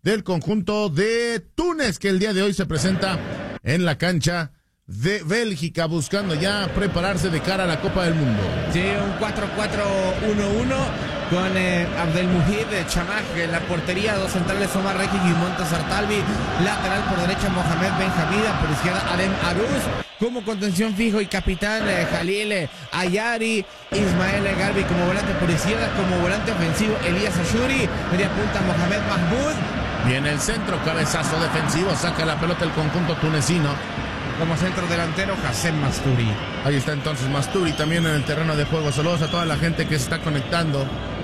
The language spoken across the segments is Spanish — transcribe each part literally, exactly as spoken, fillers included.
del conjunto de Túnez, que el día de hoy se presenta en la cancha de Bélgica, buscando ya prepararse de cara a la Copa del Mundo. Sí, un cuatro cuatro uno uno con eh, Abdelmujid de Chamak en la portería, dos centrales Omar Rekik y Montazar Talbi, lateral por derecha Mohamed Ben Hamida, por izquierda Adem Aruz, como contención fijo y capitán eh, Jalil eh, Ayari, Ismael Garbi como volante por izquierda, como volante ofensivo Elías Ashuri, media punta Mohamed Mahmoud. Viene el centro, cabezazo defensivo, saca la pelota el conjunto tunecino. Como centro delantero, Hassem Masturi. Ahí está entonces Masturi también en el terreno de juego. Saludos a toda la gente que se está conectando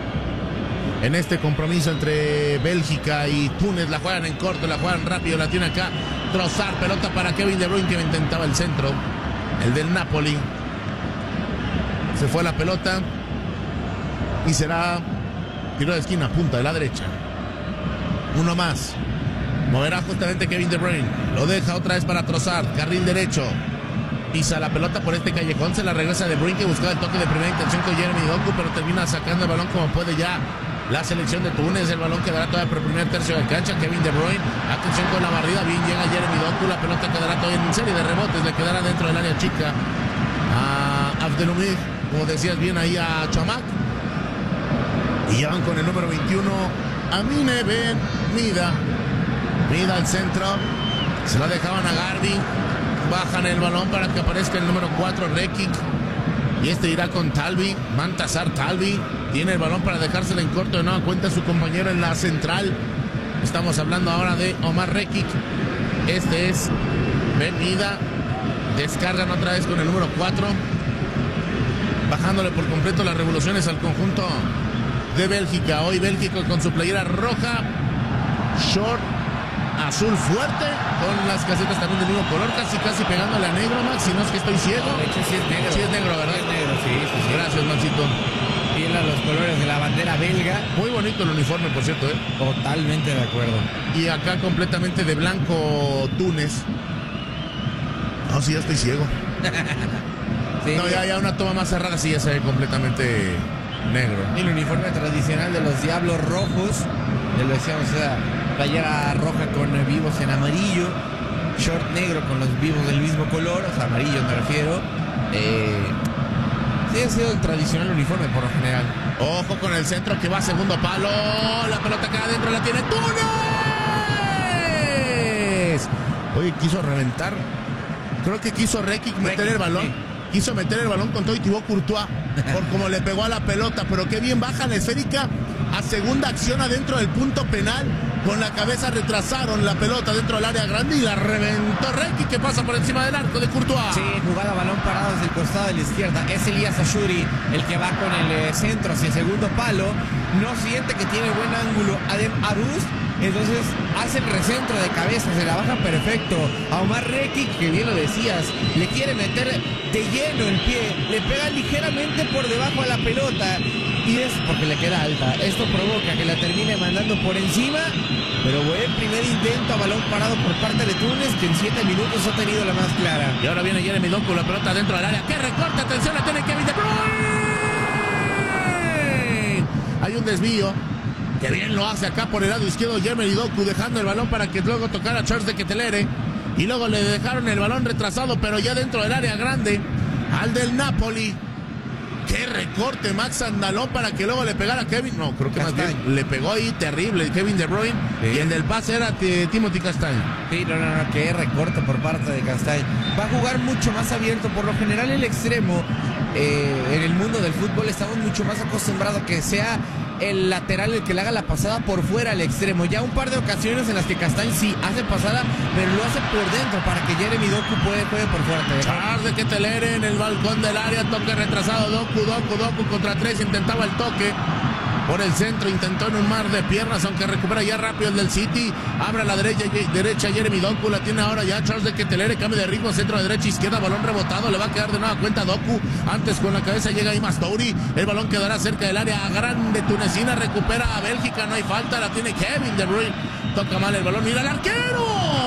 en este compromiso entre Bélgica y Túnez. La juegan en corto, la juegan rápido, la tiene acá Trossard, pelota para Kevin De Bruyne que intentaba el centro, el del Napoli. Se fue la pelota y será tiro de esquina, punta de la derecha. Uno más. Moverá justamente Kevin De Bruyne. Lo deja otra vez para Trossard. Carril derecho. Pisa la pelota por este callejón. Se la regresa De Bruyne, que buscaba el toque de primera intención con Jeremy Doku, pero termina sacando el balón como puede ya la selección de Túnez. El balón quedará todavía por el primer tercio de cancha. Kevin De Bruyne. Atención con la barrida. Bien llega Jeremy Doku. La pelota quedará todavía en serie de rebotes. Le quedará dentro del área chica a Abdelmujid. Como decías bien ahí a Chamak. Y ya van con el número veintiuno. Amine Ben Mida. Mida al centro, se la dejaban a Garbi, bajan el balón para que aparezca el número cuatro, Rekik, y este irá con Talbi, Montazar Talbi, tiene el balón para dejársela en corto de nueva cuenta a su compañero en la central. Estamos hablando ahora de Omar Rekik, este es Ben Mida, descargan otra vez con el número cuatro, bajándole por completo las revoluciones al conjunto de Bélgica. Hoy Bélgica con su playera roja, short azul fuerte, con las casetas también del mismo color, casi casi pegándole a negro, Max, si no es que estoy ciego. De hecho sí es negro. Sí es negro, ¿verdad? Sí es negro, sí, sí, sí. Gracias, Maxito. Tiene los colores de la bandera belga. Muy bonito el uniforme, por cierto, ¿eh? Totalmente de acuerdo. Y acá completamente de blanco Túnez. No, sí, ya estoy ciego. Sí, no, ya, ya una toma más cerrada, sí, ya se ve completamente negro. El uniforme tradicional de los Diablos Rojos, ya lo decíamos, o sea, playera roja con vivos en amarillo, short negro con los vivos del mismo color, o sea, amarillo me refiero. Eh, sí, ha sido el tradicional uniforme por lo general. Ojo con el centro que va a segundo palo, la pelota queda adentro, la tiene Túnez. Oye, quiso reventar, creo que quiso Rekik meter Rekik, el balón. sí. Quiso meter el balón con todo y Thibaut Courtois por como le pegó a la pelota, pero qué bien baja la esférica a segunda acción adentro del punto penal. Con la cabeza retrasaron la pelota dentro del área grande y la reventó Rekik, que pasa por encima del arco de Courtois. Sí, jugada balón parado desde el costado de la izquierda. Es Elías Ashuri el que va con el eh, centro hacia el segundo palo. No siente que tiene buen ángulo Adem Aruz. Entonces hace el recentro de cabeza, se la baja perfecto a Omar Rekik, que bien lo decías, le quiere meter de lleno el pie, le pega ligeramente por debajo a la pelota y es porque le queda alta. Esto provoca que la termine mandando por encima, pero buen primer intento a balón parado por parte de Túnez, que en siete minutos ha tenido la más clara. Y ahora viene Jeremy Doku, la pelota dentro del área, que recorta, atención, la tiene Kevin De Bruyne. Hay un desvío. Que bien lo hace acá por el lado izquierdo Jeremy Doku, dejando el balón para que luego tocara a Charles de Ketelere. Y luego le dejaron el balón retrasado, pero ya dentro del área grande, al del Napoli. Qué recorte, Max Andalón, para que luego le pegara a Kevin. No, creo que Castañ. Más bien le pegó ahí terrible Kevin De Bruyne. Sí. Y el del pase era Timothy Castañ. Sí, no, no, no, qué recorte por parte de Castañ. Va a jugar mucho más abierto. Por lo general el extremo, eh, en el mundo del fútbol estamos mucho más acostumbrados a que sea el lateral el que le haga la pasada por fuera al extremo. Ya un par de ocasiones en las que Castañ sí hace pasada, pero lo hace por dentro para que Jeremy Doku puede juegue por fuera. Charles de Ketelere en el balcón del área, toque retrasado, Doku, Doku, Doku contra tres, intentaba el toque por el centro, intentó en un mar de piernas, aunque recupera ya rápido el del City. Abre a la derecha, derecha Jeremy Doku, la tiene ahora ya Charles de Ketelere, cambio de ritmo, centro de derecha, izquierda, balón rebotado, le va a quedar de nueva cuenta Doku. Antes con la cabeza llega ahí Masturi, el balón quedará cerca del área grande tunecina, recupera a Bélgica, no hay falta, la tiene Kevin De Bruyne, toca mal el balón, mira el arquero.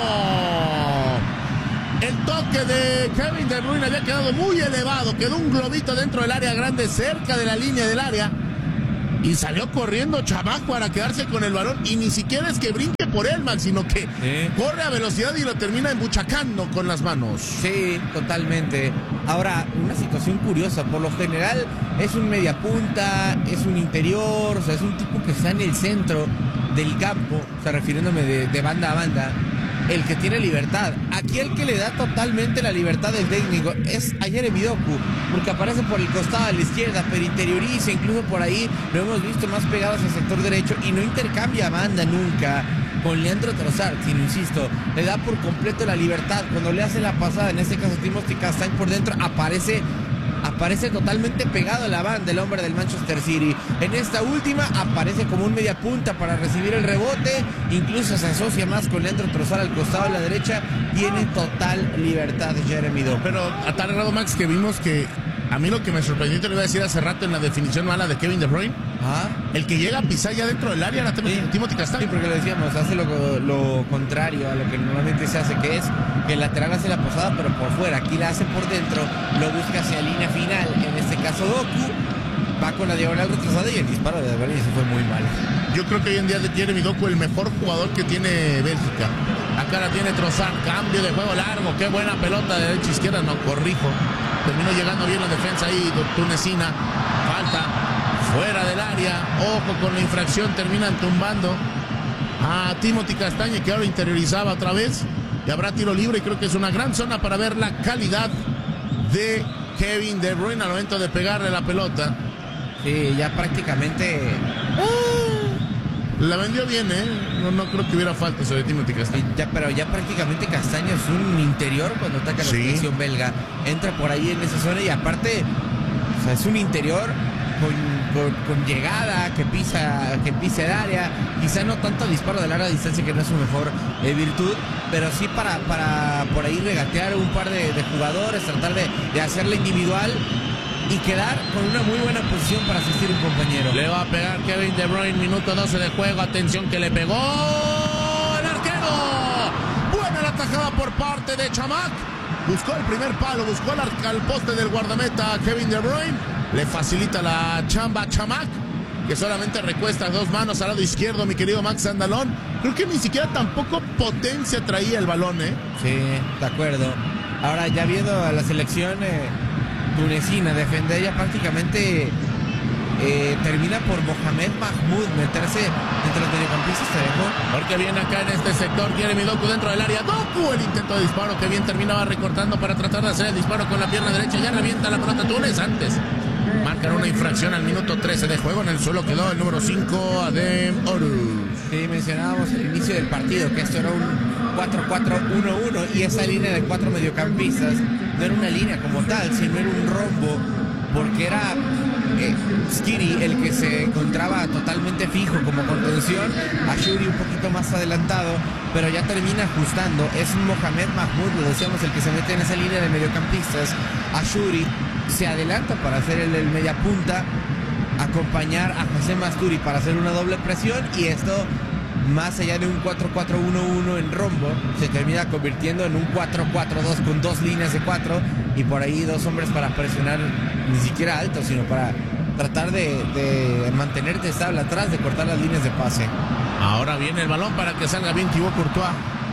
El toque de Kevin De Bruyne había quedado muy elevado, quedó un globito dentro del área grande, cerca de la línea del área. Y salió corriendo Chamac para quedarse con el balón. Y ni siquiera es que brinque por él, Max, sino que sí. corre a velocidad y lo termina embuchacando con las manos. Sí, totalmente. Ahora, una situación curiosa. Por lo general es un mediapunta, es un interior, o sea, es un tipo que está en el centro del campo, o sea, refiriéndome de, de banda a banda, el que tiene libertad. Aquí el que le da totalmente la libertad del técnico es a Jeremy Doku, porque aparece por el costado de la izquierda, pero interioriza, incluso por ahí lo hemos visto más pegados al sector derecho y no intercambia banda nunca con Leandro Trossard, sino, insisto, le da por completo la libertad. Cuando le hace la pasada, en este caso Timothy Castagne por dentro, aparece aparece totalmente pegado a la banda el hombre del Manchester City. En esta última aparece como un mediapunta para recibir el rebote, incluso se asocia más con Leandro Trossard al costado de la derecha. Tiene total libertad Jeremy Doku. Pero a tal grado, Max, que vimos que a mí lo que me sorprendió, te lo iba a decir hace rato en la definición mala de Kevin De Bruyne, ¿Ah? el que llega a pisar ya dentro del área era Sí. Timothy Castagne. Sí, porque lo decíamos, hace lo, lo contrario a lo que normalmente se hace, que es que el lateral hace la pasada pero por fuera. Aquí la hace por dentro, lo busca hacia línea final, en este caso Doku va con la diagonal retrasada y el disparo de De Bruyne se fue muy mal. Yo creo que hoy en día de Jeremy Doku el mejor jugador que tiene Bélgica. Acá la tiene Trossard, cambio de juego largo, qué buena pelota de derecha a izquierda, no, corrijo. Terminó llegando bien la defensa ahí, tunecina. Falta fuera del área. Ojo con la infracción, terminan tumbando a Timothy Castagne, que ahora interiorizaba otra vez. Y habrá tiro libre y creo que es una gran zona para ver la calidad de Kevin De Bruyne al momento de pegarle la pelota. Sí, ya prácticamente... La vendió bien, ¿eh? No, no creo que hubiera falta sobre Timothy Castagne. Ya, pero ya prácticamente Castaño es un interior cuando ataca la Sí. selección belga. Entra por ahí en esa zona y aparte, o sea, es un interior con, con, con llegada, que pisa, que pisa el área. Quizá no tanto disparo de larga distancia, que no es su mejor eh, virtud, pero sí para, para por ahí regatear un par de, de jugadores, tratar de, de hacerla individual y quedar con una muy buena posición para asistir un compañero. Le va a pegar Kevin De Bruyne, minuto doce de juego. Atención que le pegó el arquero. Buena la tajada por parte de Chamac. Buscó el primer palo, buscó al, al poste del guardameta Kevin De Bruyne. Le facilita la chamba a Chamac, que solamente recuesta dos manos al lado izquierdo, mi querido Max Andalón. Creo que ni siquiera tampoco potencia traía el balón, ¿eh? Sí, de acuerdo. Ahora ya viendo a la selección eh, tunecina defender, ya prácticamente eh, termina por Mohamed Mahmoud meterse entre los mediocampistas, te dejó. Porque viene acá en este sector Jeremy Doku dentro del área. Doku, el intento de disparo que bien terminaba recortando para tratar de hacer el disparo con la pierna derecha. Ya revienta la pelota Túnez antes. Marcan una infracción al minuto trece de juego. En el suelo quedó el número cinco, Adem Oruz. Sí, mencionábamos al inicio del partido que esto era un cuatro cuatro uno uno y esa línea de cuatro mediocampistas no era una línea como tal, sino era un rombo, porque era eh, Skiri el que se encontraba totalmente fijo como contención, Achouri un poquito más adelantado, pero ya termina ajustando. Es Mohamed Mahmoud, lo decíamos, el que se mete en esa línea de mediocampistas. Achouri se adelanta para hacer el, el media punta, acompañar a José Masturi para hacer una doble presión, y esto, más allá de un cuatro cuatro uno uno en rombo, se termina convirtiendo en un cuatro cuatro dos con dos líneas de cuatro y por ahí dos hombres para presionar, ni siquiera alto, sino para tratar de, de mantenerte estable atrás, de cortar las líneas de pase. Ahora viene el balón para que salga bien Thibaut Courtois.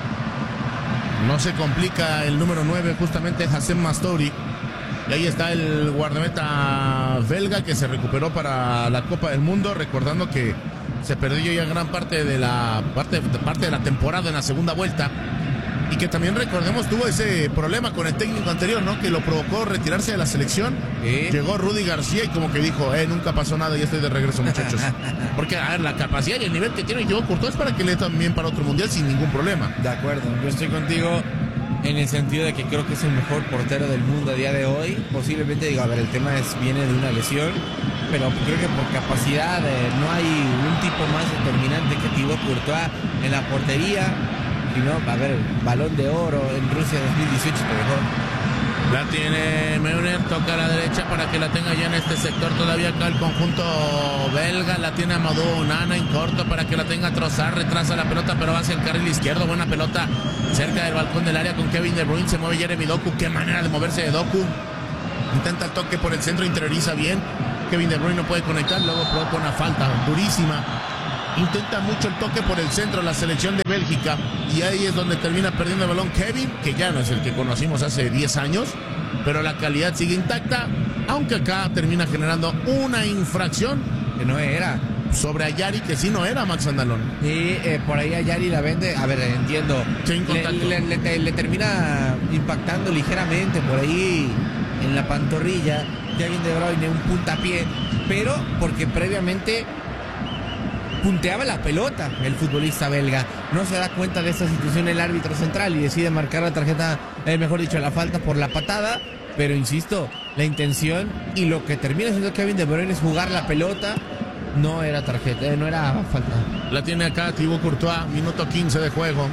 No se complica el número nueve, justamente Hassem Mastori. Y ahí está el guardameta belga que se recuperó para la Copa del Mundo, recordando que se perdió ya gran parte de la parte, parte de la temporada en la segunda vuelta, y que también, recordemos, tuvo ese problema con el técnico anterior, ¿no? Que lo provocó retirarse de la selección. ¿Sí? Llegó Rudy García y como que dijo, eh, nunca pasó nada, ya estoy de regreso, muchachos. Porque, a ver, la capacidad y el nivel que tiene Thibaut Courtois es para que le también para otro mundial sin ningún problema. De acuerdo, yo estoy contigo en el sentido de que creo que es el mejor portero del mundo a día de hoy. Posiblemente, digo, a ver, el tema es viene de una lesión, pero creo que por capacidad eh, no hay un tipo más determinante que Thibaut Courtois en la portería. Y no, a ver, balón de oro en Rusia dos mil dieciocho te dejó. La tiene Meuner, toca a la derecha para que la tenga ya en este sector todavía acá el conjunto belga. La tiene Amadou Onana en corto para que la tenga Trossard, retrasa la pelota pero va hacia el carril izquierdo. Buena pelota cerca del balcón del área con Kevin De Bruyne, se mueve Jeremy Doku, qué manera de moverse de Doku. Intenta el toque por el centro, interioriza bien. Kevin De Bruyne no puede conectar, luego provoca una falta durísima. Intenta mucho el toque por el centro la selección de Bélgica y ahí es donde termina perdiendo el balón Kevin, que ya no es el que conocimos hace diez años, pero la calidad sigue intacta, aunque acá termina generando una infracción Que no era. sobre Ayari, que sí no era, Max Andalón. Y eh, por ahí Ayari la vende, a ver, entiendo. Sin Le, contacto. le- le- le termina impactando ligeramente por ahí en la pantorrilla. Kevin De Bruyne, un puntapié, pero porque previamente punteaba la pelota el futbolista belga. No se da cuenta de esta situación el árbitro central y decide marcar la tarjeta, eh, mejor dicho, la falta por la patada. Pero insisto, la intención y lo que termina haciendo Kevin De Bruyne es jugar la pelota. No era tarjeta, eh, no era falta. La tiene acá Thibaut Courtois, minuto quince de juego.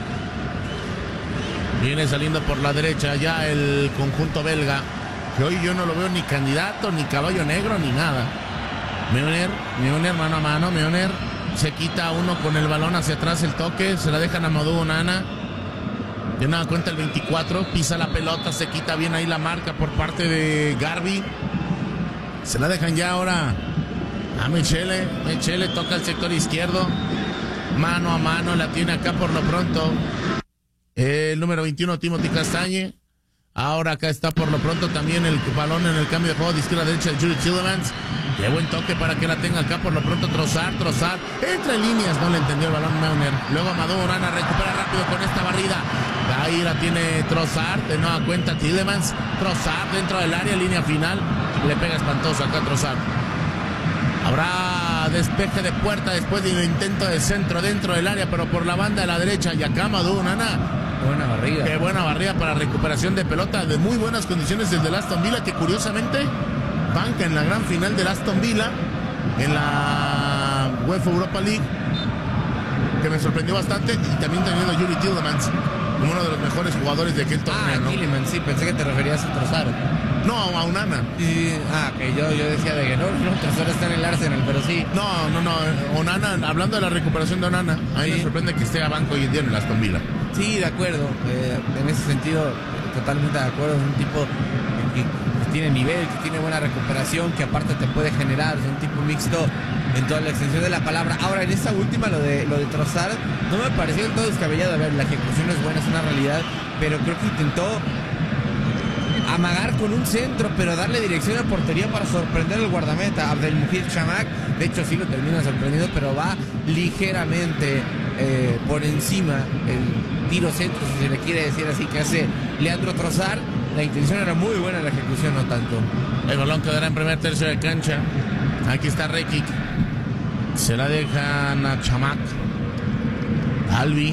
Viene saliendo por la derecha ya el conjunto belga, que hoy yo no lo veo ni candidato, ni caballo negro, ni nada. Müller, Müller mano a mano, Müller se quita uno con el balón hacia atrás, el toque, se la dejan a Amadou Onana. De nada cuenta el veinticuatro, pisa la pelota, se quita bien ahí la marca por parte de Garbi. Se la dejan ya ahora a Michele. Michele toca el sector izquierdo, mano a mano, la tiene acá por lo pronto el número veintiuno, Timothy Castagne. Ahora acá está por lo pronto también el balón en el cambio de juego de izquierda a derecha de Jude Tielemans. Qué buen toque para que la tenga acá por lo pronto Trossard, Trossard. Entra en líneas, no le entendió el balón Müller. Luego Amadou Onana recupera rápido con esta barrida. Ahí la tiene Trossard, de nueva cuenta Tielemans. Trossard dentro del área, línea final. Le pega espantoso acá Trossard. Habrá despeje de puerta después de un intento de centro dentro del área, pero por la banda de la derecha. Y acá Amadou Onana. Buena barriga. Qué buena barrida para recuperación de pelota, de muy buenas condiciones desde el Aston Villa, que curiosamente banca en la gran final del Aston Villa en la UEFA Europa League, que me sorprendió bastante, y también teniendo a Yuri Tielemans como uno de los mejores jugadores de aquel torneo. Ah, ¿no? Tielemans, sí, pensé que te referías a Trossard. No, a Onana. Sí, ah, que yo, yo decía de que no, no, Trossard está en el Arsenal, pero sí. No, no, no, Onana, hablando de la recuperación de Onana, a mí Sí. me sorprende que esté a banco hoy en día en el Aston Villa. Sí, de acuerdo. Eh, en ese sentido, totalmente de acuerdo. Es un tipo que, que tiene nivel, que tiene buena recuperación, que aparte te puede generar. Es un tipo mixto en toda la extensión de la palabra. Ahora, en esta última, lo de lo de Trossard, no me pareció del todo descabellado. A ver, la ejecución es buena, es una realidad, pero creo que intentó amagar con un centro, pero darle dirección a portería para sorprender al guardameta Abdelmujid Chamakh. De hecho, sí lo termina sorprendiendo, pero va ligeramente eh, por encima el tiro centro, si se le quiere decir así, que hace Leandro Trossard. La intención era muy buena, la ejecución no tanto. El balón quedará en primer tercio de cancha. Aquí está Rekic. Se la dejan a Chamakh. Albi.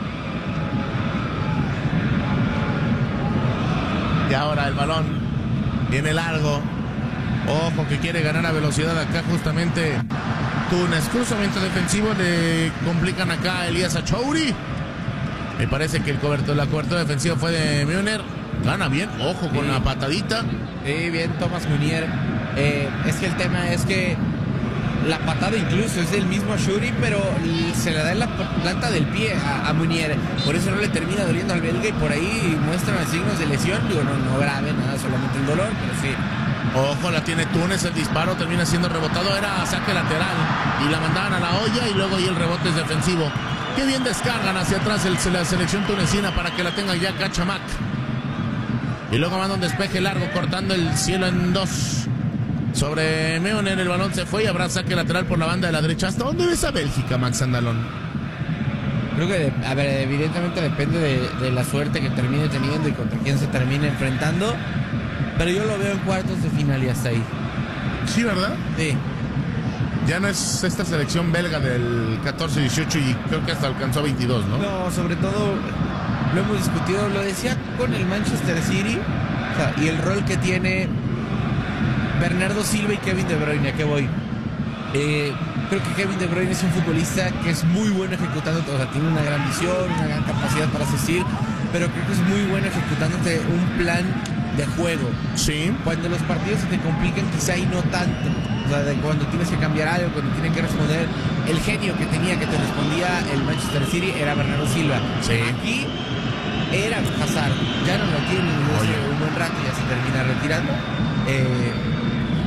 Y ahora el balón viene largo. Ojo que quiere ganar a velocidad acá justamente Túnez. Cruzamiento defensivo, le complican acá a Elías Achouri. Me parece que el cobertor, la cobertura defensiva fue de Müller. Gana bien, ojo con Sí. la patadita. Sí, bien, Thomas Munier. Eh, es que el tema es que la patada incluso es del mismo Shuri, pero se le da en la planta del pie a, a Munier. Por eso no le termina doliendo al belga y por ahí muestran signos de lesión. Digo, no, no grave, nada, solamente el dolor, pero sí. Ojo, la tiene Túnez, el disparo termina siendo rebotado, era saque lateral y la mandaban a la olla y luego ahí el rebote es defensivo. Qué bien descargan hacia atrás el, la selección tunecina para que la tenga ya acá Chamakh. Y luego manda un despeje largo cortando el cielo en dos. Sobre Müller el balón se fue y habrá saque lateral por la banda de la derecha. ¿Hasta dónde ves a Bélgica, Max Andalón? Creo que, a ver, evidentemente depende de, de la suerte que termine teniendo y contra quién se termine enfrentando. Pero yo lo veo en cuartos de final y hasta ahí. Sí, ¿verdad? Sí. Ya no es esta selección belga del catorce dieciocho y creo que hasta alcanzó veintidós, ¿no? No, sobre todo lo hemos discutido, lo decía con el Manchester City, o sea, y el rol que tiene Bernardo Silva y Kevin De Bruyne. ¿A qué voy? Eh, creo que Kevin De Bruyne es un futbolista que es muy bueno ejecutando, o sea, tiene una gran visión, una gran capacidad para asistir, pero creo que es muy bueno ejecutándote un plan de juego. Sí. Cuando los partidos se te complican, quizá y no tanto. O sea, de cuando tienes que cambiar algo, cuando tienen que responder. El genio que tenía, que te respondía el Manchester City, era Bernardo Silva. Sí. Aquí era Hazard. Ya no lo tiene desde hace un buen rato, ya se termina retirando. Eh,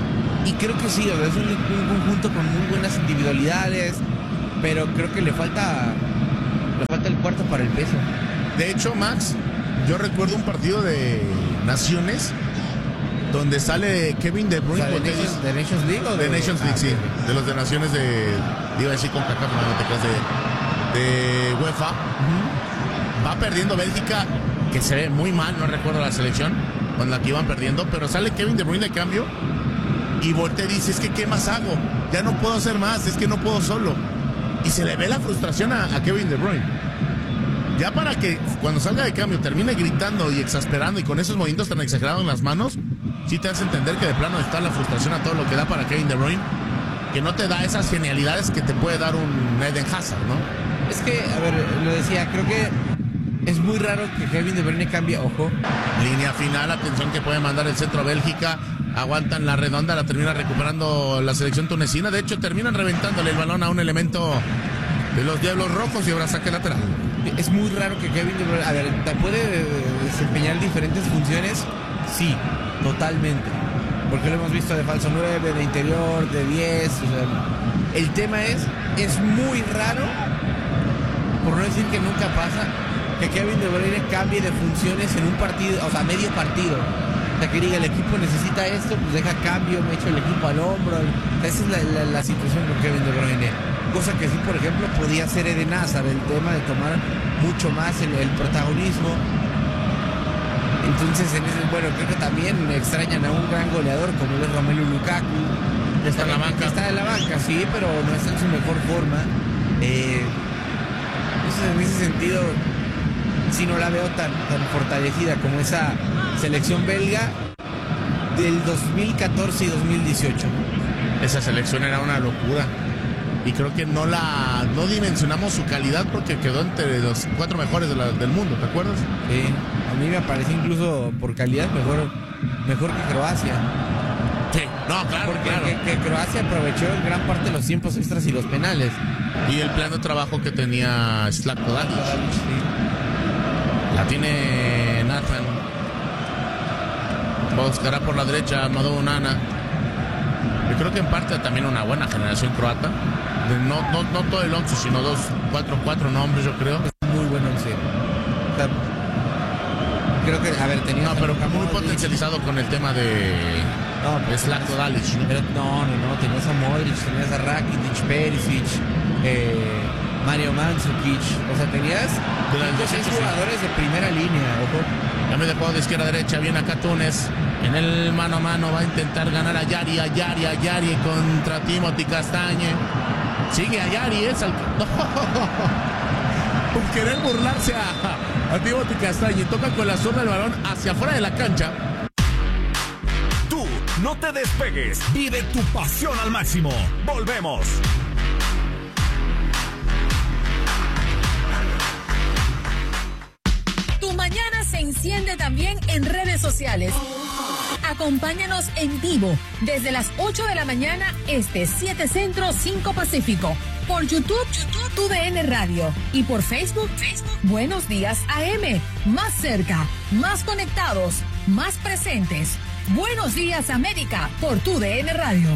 Y creo que sí, o sea, es un, un conjunto con muy buenas individualidades, pero creo que le falta, le falta el cuarto para el peso. De hecho, Max, yo recuerdo un partido de Naciones donde sale Kevin De Bruyne. O sea, ¿de, Nations, ¿De Nations League o de, de...? de Nations League, ah, sí. Okay. De los de Naciones de... Iba a decir con CACAF, no te creas, de, de UEFA. Uh-huh. Va perdiendo Bélgica, que se ve muy mal, no recuerdo la selección, con la que iban perdiendo, pero sale Kevin De Bruyne de cambio y voltea y dice, es que ¿qué más hago? Ya no puedo hacer más, es que no puedo solo. Y se le ve la frustración a, a Kevin De Bruyne. Ya para que cuando salga de cambio termine gritando y exasperando y con esos movimientos tan exagerados en las manos, sí te hace entender que de plano está la frustración a todo lo que da para Kevin De Bruyne, que no te da esas genialidades que te puede dar un Eden Hazard, ¿no? Es que, a ver, lo decía, creo que es muy raro que Kevin De Bruyne cambie, ojo. Línea final, atención que puede mandar el centro a Bélgica, aguantan la redonda, la termina recuperando la selección tunecina, de hecho terminan reventándole el balón a un elemento de los Diablos Rojos y ahora saque lateral. Es muy raro que Kevin De Bruyne, a ver, ¿puede desempeñar diferentes funciones? Sí, totalmente. Porque lo hemos visto de falso nueve, de interior, de diez. O sea, el tema es, es muy raro, por no decir que nunca pasa, que Kevin De Bruyne cambie de funciones en un partido, o sea, medio partido. O sea, que diga, el equipo necesita esto, pues deja cambio, me echo el equipo al hombro. Esa es la, la, la situación con Kevin De Bruyne. Cosa que sí, por ejemplo, podía hacer Eden Hazard, el tema de tomar mucho más el, el protagonismo. Entonces, en ese, bueno, creo que también extrañan a un gran goleador como es Romelu Lukaku. Ya está en la banca. Está en la banca, sí, pero no está en su mejor forma. Eh, entonces, en ese sentido, sí no la veo tan, tan fortalecida como esa selección belga del dos mil catorce y dos mil dieciocho. Esa selección era una locura. Y creo que no la no dimensionamos su calidad porque quedó entre los cuatro mejores de la, del mundo, ¿te acuerdas? Sí, a mí me parece incluso por calidad mejor, mejor que Croacia. Sí, no, claro, porque claro. Que, que Croacia aprovechó en gran parte los tiempos extras y los penales. Y el plan de trabajo que tenía Zlatko Dalic. Sí. La tiene Nathan. Buscará por la derecha Madou Onana. Yo creo que en parte también una buena generación croata. No, no, no todo el once, sino dos, cuatro, cuatro nombres, yo creo. Es muy buen once. O sea, creo que, a ver, tenía... No, pero muy Modric, potencializado con el tema de... No, pues Zlatko Dalic, ¿no? Pero, no, no, no, tenías a Modric, tenías a Rakitic, Perisic, eh, Mario Mandzukic. O sea, tenías cinco o seis jugadores de primera línea, ojo. Cambio de juego de izquierda a derecha, viene acá Túnez. En el mano a mano va a intentar ganar a Yari, a Yari, a Yari contra Timothy Castagne. Sigue a Yari, es al... No. Por querer burlarse a, a Timothy Castagne. Toca con la zurda del balón hacia afuera de la cancha. Tú no te despegues. Vive tu pasión al máximo. Volvemos. Tu mañana se enciende también en redes sociales. Acompáñanos en vivo desde las ocho de la mañana este, siete Centro, cinco Pacífico. Por YouTube, YouTube, Tu D N Radio. Y por Facebook, Facebook, Buenos Días A M. Más cerca, más conectados, más presentes. Buenos Días América por Tu D N Radio.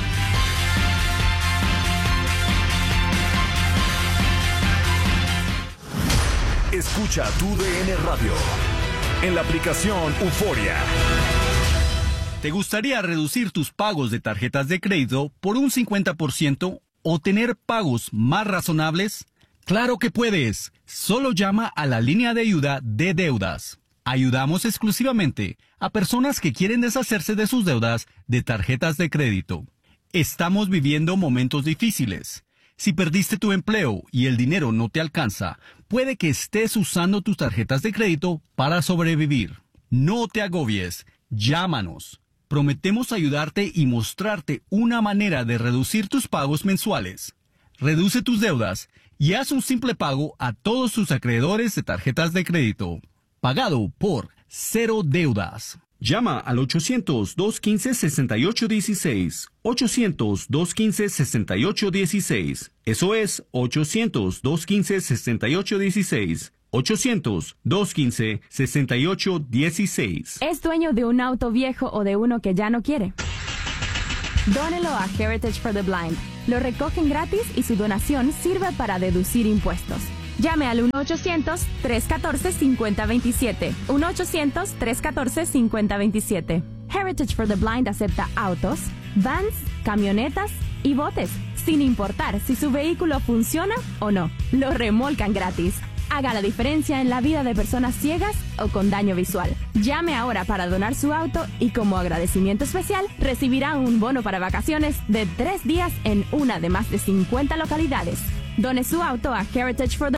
Escucha Tu D N Radio en la aplicación Euforia. ¿Te gustaría reducir tus pagos de tarjetas de crédito por un cincuenta por ciento o tener pagos más razonables? ¡Claro que puedes! Solo llama a la línea de ayuda de deudas. Ayudamos exclusivamente a personas que quieren deshacerse de sus deudas de tarjetas de crédito. Estamos viviendo momentos difíciles. Si perdiste tu empleo y el dinero no te alcanza, puede que estés usando tus tarjetas de crédito para sobrevivir. No te agobies. Llámanos. Prometemos ayudarte y mostrarte una manera de reducir tus pagos mensuales. Reduce tus deudas y haz un simple pago a todos tus acreedores de tarjetas de crédito. Pagado por Cero Deudas. Llama al ochocientos, dos quince, sesenta y ocho dieciséis. ochocientos, dos quince, sesenta y ocho dieciséis. Eso es ochocientos, dos quince, sesenta y ocho dieciséis. ochocientos, dos quince, sesenta y ocho dieciséis. ¿Es dueño de un auto viejo o de uno que ya no quiere? Dónelo a Heritage for the Blind. Lo recogen gratis y su donación sirve para deducir impuestos. Llame al uno ochocientos, tres uno cuatro, cinco cero dos siete. uno ochocientos, tres uno cuatro, cinco cero dos siete. Heritage for the Blind acepta autos, vans, camionetas y botes, sin importar si su vehículo funciona o no. Lo remolcan gratis. Haga la diferencia en la vida de personas ciegas o con daño visual. Llame ahora para donar su auto y como agradecimiento especial recibirá un bono para vacaciones de tres días en una de más de cincuenta localidades. Done su auto a Heritage for the...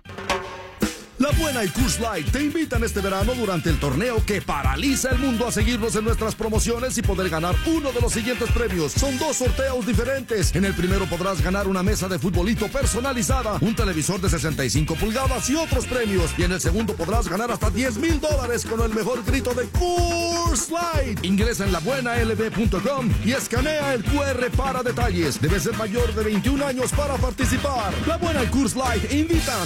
La Buena y Coors Light te invitan este verano durante el torneo que paraliza el mundo a seguirnos en nuestras promociones y poder ganar uno de los siguientes premios. Son dos sorteos diferentes. En el primero podrás ganar una mesa de futbolito personalizada, un televisor de sesenta y cinco pulgadas y otros premios. Y en el segundo podrás ganar hasta diez mil dólares con el mejor grito de Coors Light. Ingresa en la buena l b punto com y escanea el Q R para detalles. Debes ser mayor de veintiún años para participar. La Buena y Coors Light invitan.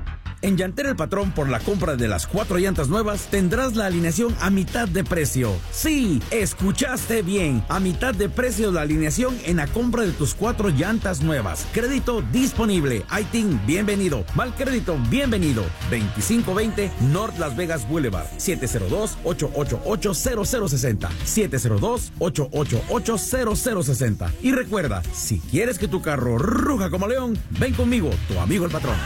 En Llantera El Patrón, por la compra de las cuatro llantas nuevas, tendrás la alineación a mitad de precio. Sí, escuchaste bien. A mitad de precio la alineación en la compra de tus cuatro llantas nuevas. Crédito disponible. I T I N, bienvenido. Mal crédito, bienvenido. veinticinco veinte North Las Vegas Boulevard. siete cero dos, ocho ocho ocho, cero cero seis cero. siete cero dos, ocho ocho ocho, cero cero seis cero. Y recuerda, si quieres que tu carro ruja como león, ven conmigo, tu amigo el patrón.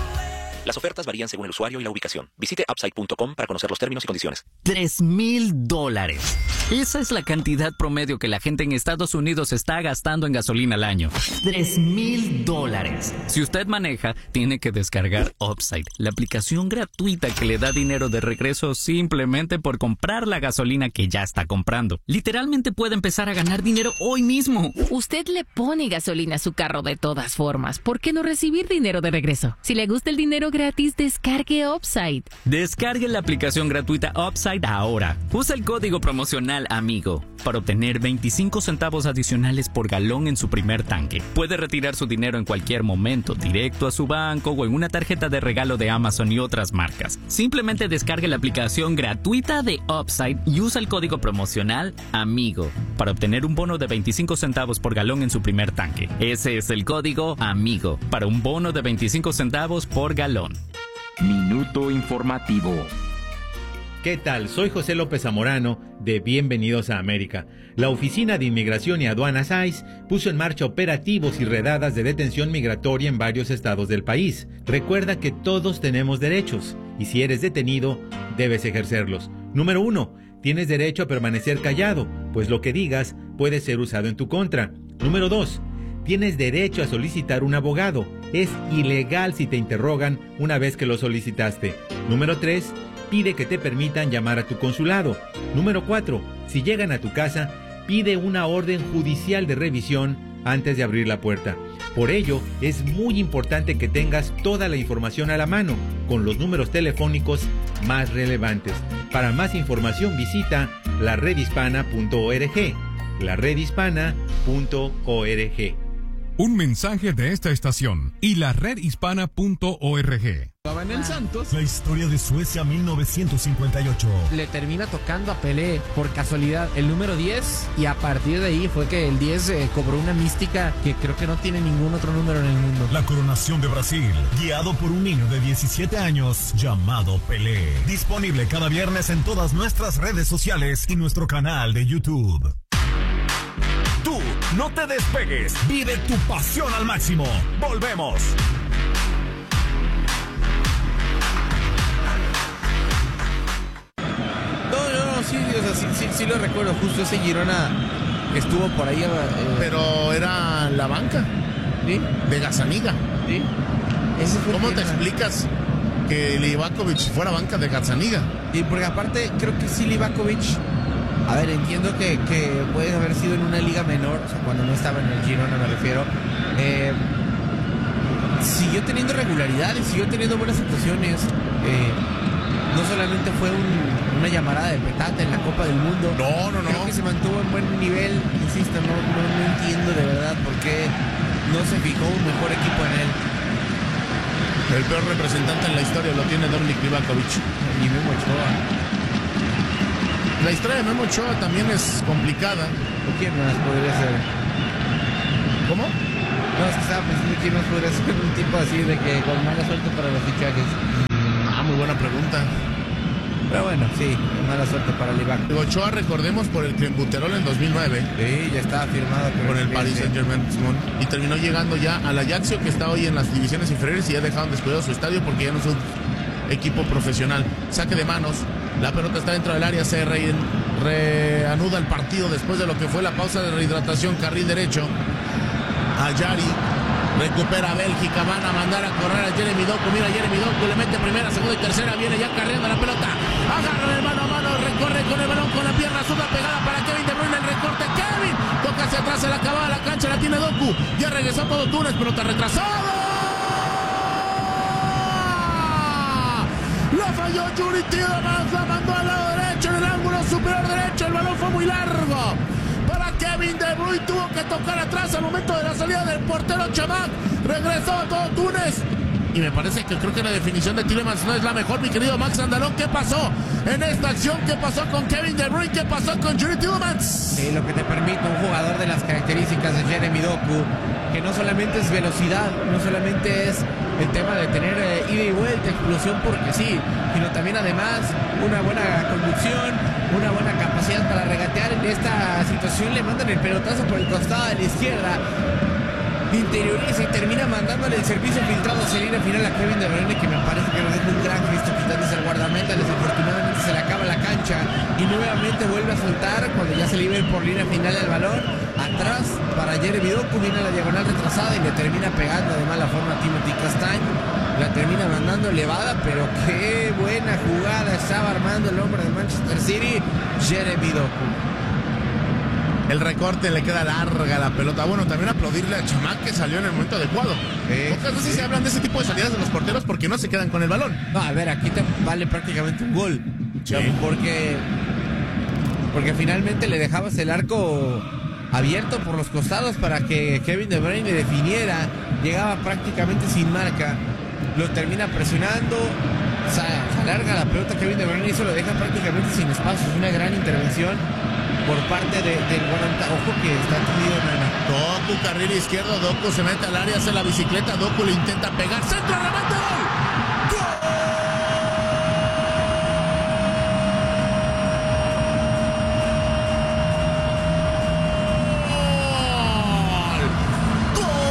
Las ofertas varían según el usuario y la ubicación. Visite upside punto com para conocer los términos y condiciones. Tres mil dólares. Esa es la cantidad promedio que la gente en Estados Unidos está gastando en gasolina al año. Tres mil dólares. Si usted maneja, tiene que descargar Upside, la aplicación gratuita que le da dinero de regreso simplemente por comprar la gasolina que ya está comprando. Literalmente puede empezar a ganar dinero hoy mismo. Usted le pone gasolina a su carro de todas formas. ¿Por qué no recibir dinero de regreso? Si le gusta el dinero gratis, descargue Upside. Descargue la aplicación gratuita Upside ahora. Usa el código promocional AMIGO para obtener veinticinco centavos adicionales por galón en su primer tanque. Puede retirar su dinero en cualquier momento, directo a su banco o en una tarjeta de regalo de Amazon y otras marcas. Simplemente descargue la aplicación gratuita de Upside y usa el código promocional AMIGO para obtener un bono de veinticinco centavos por galón en su primer tanque. Ese es el código AMIGO para un bono de veinticinco centavos por galón. Minuto informativo. ¿Qué tal? Soy José López Zamorano de Bienvenidos a América. La Oficina de Inmigración y Aduanas I C E puso en marcha operativos y redadas de detención migratoria en varios estados del país. Recuerda que todos tenemos derechos y si eres detenido, debes ejercerlos. Número uno, tienes derecho a permanecer callado, pues lo que digas puede ser usado en tu contra. Número dos, tienes derecho a solicitar un abogado. Es ilegal si te interrogan una vez que lo solicitaste. Número tres, pide que te permitan llamar a tu consulado. Número cuatro, si llegan a tu casa, pide una orden judicial de revisión antes de abrir la puerta. Por ello, es muy importante que tengas toda la información a la mano, con los números telefónicos más relevantes. Para más información visita la red hispana punto org. la red hispana punto org. Un mensaje de esta estación y la red hispana punto org. En el Santos. La historia de Suecia mil novecientos cincuenta y ocho. Le termina tocando a Pelé por casualidad el número diez y a partir de ahí fue que el diez eh, cobró una mística que creo que no tiene ningún otro número en el mundo. La coronación de Brasil, guiado por un niño de diecisiete años llamado Pelé. Disponible cada viernes en todas nuestras redes sociales y nuestro canal de YouTube. Tú, no te despegues. Vive tu pasión al máximo. Volvemos. Sí, o sea, sí, sí, sí lo recuerdo, justo ese Girona estuvo por ahí. Eh, Pero era la banca, ¿sí? De Gazzaniga. ¿Sí? Ese fue ¿Cómo te era... explicas que Livakovic fuera banca de Gazzaniga? Sí, porque aparte creo que sí Livakovic, a ver, entiendo que, que puede haber sido en una liga menor, o sea, cuando no estaba en el Girona me refiero, eh, siguió teniendo regularidades, siguió teniendo buenas actuaciones, eh, no solamente fue un, una llamarada de petate en la Copa del Mundo. No, no, no. Creo que se mantuvo en buen nivel. Insisto, no, no, no entiendo de verdad por qué no se fijó un mejor equipo en él. El peor representante en la historia lo tiene Dominik Livakovic. Y Memo Ochoa. La historia de Memo Ochoa también es complicada. ¿O quién más podría ser? ¿Cómo? No, es que estaba pensando que no podría ser un tipo así de que con mala suerte para los fichajes. Ah, muy buena pregunta. Pero bueno, sí, mala suerte para Livac. Ochoa, recordemos, por el Clenbuterol en dos mil nueve. Sí, ya estaba firmado con el, el Paris Saint-Germain. Y terminó llegando ya al Ajaxio, que está hoy en las divisiones inferiores, y ya dejaron descuidado su estadio porque ya no es un equipo profesional. Saque de manos. La pelota está dentro del área. Se re, reanuda el partido después de lo que fue la pausa de rehidratación. Carril derecho. Ayari. Recupera Bélgica, van a mandar a correr a Jeremy Doku. Mira, Jeremy Doku le mete primera, segunda y tercera. Viene ya cargando la pelota. Agarra el mano a mano, recorre con el balón con la pierna zurda pegada para Kevin De Bruyne. El recorte, Kevin toca hacia atrás, se la acababa la cancha, la tiene Doku. Ya regresó todo Túnez, pelota retrasada. La falló Yuri Tielemans, la mandó al lado derecho en el ángulo superior derecho. El balón fue muy largo para Kevin De Bruyne, tuvo que tocar atrás al momento de la salida del portero Chamac. Regresó a todo Túnez. Y me parece que creo que la definición de Tielemans no es la mejor, mi querido Max Andalón. ¿Qué pasó en esta acción? ¿Qué pasó con Kevin De Bruyne? ¿Qué pasó con Yuri Tielemans? Sí, lo que te permite un jugador de las características de Jeremy Doku, que no solamente es velocidad, no solamente es el tema de tener eh, ida y vuelta, explosión porque sí, sino también además una buena conducción, una buena capacidad para regatear. En esta situación le mandan el pelotazo por el costado de la izquierda, interioriza y termina mandándole el servicio filtrado hacia la línea final a Kevin De Bruyne, que me parece que nos deja un gran gesto quitándose el guardameta. Desafortunadamente se le acaba la cancha y nuevamente vuelve a soltar cuando ya se libera por línea final el balón. Atrás para Jeremy Doku, viene la diagonal retrasada y le termina pegando de mala forma a Timothy Castagne. La termina mandando elevada, pero qué buena jugada estaba armando el hombre de Manchester City, Jeremy Doku. El recorte, le queda larga la pelota. Bueno, también aplaudirle a Chamac, que salió en el momento adecuado. Sí, Pocas veces sí. se hablan de ese tipo de salidas de los porteros porque no se quedan con el balón. No, a ver, aquí te vale prácticamente un gol. Sí. Porque, porque finalmente le dejabas el arco abierto por los costados para que Kevin De Bruyne definiera. Llegaba prácticamente sin marca. Lo termina presionando. Se alarga la pelota Kevin De Bruyne y eso lo deja prácticamente sin espacio. Es una gran intervención por parte de, del guaranta. Ojo que está tendido en el Doku, carril izquierdo, Doku se mete al área, hace la bicicleta, Doku le intenta pegar, centro, remate,